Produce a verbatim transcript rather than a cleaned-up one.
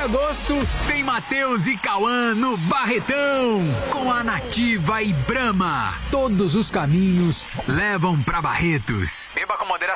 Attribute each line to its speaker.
Speaker 1: agosto, tem Matheus e Cauã no Barretão, com a Nativa e Brahma. Todos os caminhos levam pra Barretos. Beba com moderação.